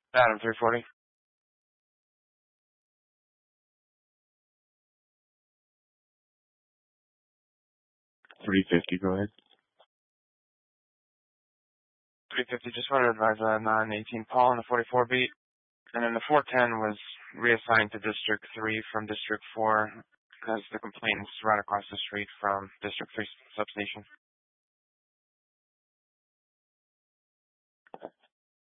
Adam 340. 350, go ahead. 350, just wanted to advise 918 Paul on the 44 beat. And then the 410 was reassigned to District 3 from District 4 because the complaint is right across the street from District 3 substation.